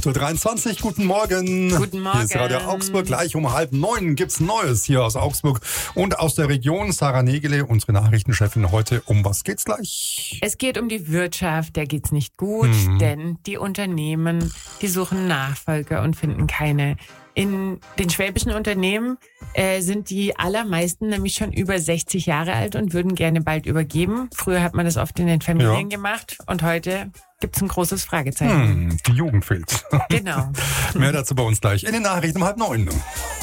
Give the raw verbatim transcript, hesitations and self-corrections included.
acht Uhr dreiundzwanzig, guten Morgen. Guten Morgen. Hier ist Radio Augsburg. Gleich um halb neun gibt's Neues hier aus Augsburg und aus der Region. Sarah Nägele, unsere Nachrichtenchefin heute. Um was geht's gleich? Es geht um die Wirtschaft, der geht's nicht gut, mhm. denn die Unternehmen, die suchen Nachfolger und finden keine. In den schwäbischen Unternehmen äh, sind die allermeisten nämlich schon über sechzig Jahre alt und würden gerne bald übergeben. Früher hat man das oft in den Familien ja. gemacht und heute gibt's ein großes Fragezeichen. Hm, die Jugend fehlt. Genau. Mehr dazu bei uns gleich in den Nachrichten um halb neun.